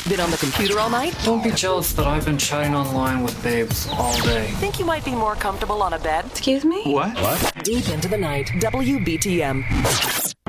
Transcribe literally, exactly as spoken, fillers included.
Been on the computer all night? Don't be jealous that I've been chatting online with babes all day. Think you might be more comfortable on a bed? Excuse me? What? What? Deep into the night, W B T M.